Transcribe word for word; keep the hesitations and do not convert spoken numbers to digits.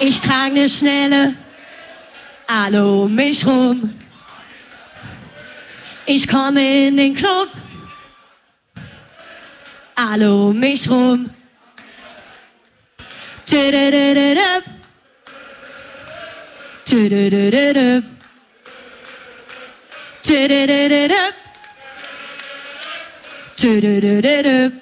Ich trage ne schnelle alle um mich rum. Ich komme in den Club, alle um mich rum. Tüdüdüdüdüp. Tüdüdüdüdüp. Tüdüdüdüdüp. Tüdüdüdüdüp.